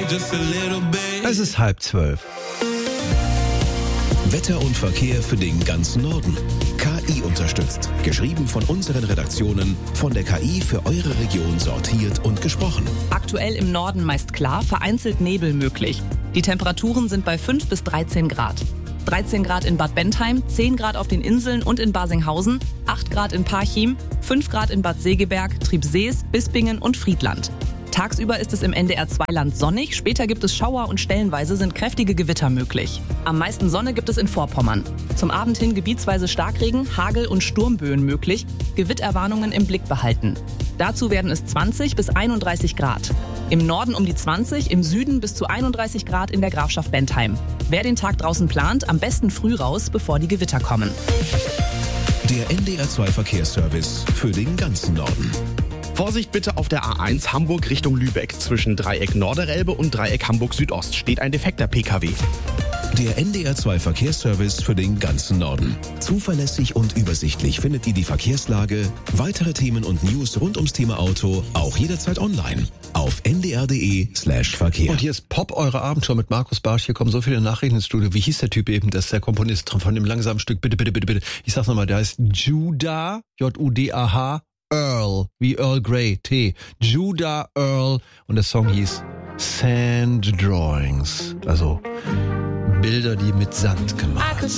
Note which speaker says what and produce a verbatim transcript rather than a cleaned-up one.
Speaker 1: Es ist halb zwölf.
Speaker 2: Wetter und Verkehr für den ganzen Norden. K I unterstützt. Geschrieben von unseren Redaktionen, von der K I für eure Region sortiert und gesprochen.
Speaker 3: Aktuell im Norden meist klar, vereinzelt Nebel möglich. Die Temperaturen sind bei fünf bis dreizehn Grad. dreizehn Grad in Bad Bentheim, zehn Grad auf den Inseln und in Barsinghausen, acht Grad in Parchim, fünf Grad in Bad Segeberg, Triebsees, Bispingen und Friedland. Tagsüber ist es im N D R zwei Land sonnig, später gibt es Schauer und stellenweise sind kräftige Gewitter möglich. Am meisten Sonne gibt es in Vorpommern. Zum Abend hin gebietsweise Starkregen, Hagel und Sturmböen möglich, Gewitterwarnungen im Blick behalten. Dazu werden es zwanzig bis einunddreißig Grad. Im Norden um die zwanzig, im Süden bis zu einunddreißig Grad in der Grafschaft Bentheim. Wer den Tag draußen plant, am besten früh raus, bevor die Gewitter kommen.
Speaker 2: Der N D R zwei Verkehrsservice für den ganzen Norden.
Speaker 4: Vorsicht bitte auf der A eins Hamburg Richtung Lübeck. Zwischen Dreieck Norderelbe und Dreieck Hamburg Südost steht ein defekter P K W.
Speaker 2: Der N D R zwei Verkehrsservice für den ganzen Norden. Zuverlässig und übersichtlich findet ihr die Verkehrslage, weitere Themen und News rund ums Thema Auto auch jederzeit online auf n d r punkt d e slash verkehr.
Speaker 1: Und hier ist Pop, eure Abendschau mit Markus Barsch. Hier kommen so viele Nachrichten ins Studio. Wie hieß der Typ eben? Das ist der Komponist von dem langsamen Stück. Bitte, bitte, bitte, bitte. Ich sag's nochmal, der heißt Judah, J U D A H, Earl, wie Earl Grey, T. Judah Earl. Und der Song hieß Sand Drawings. Also Bilder, die mit Sand gemacht sind.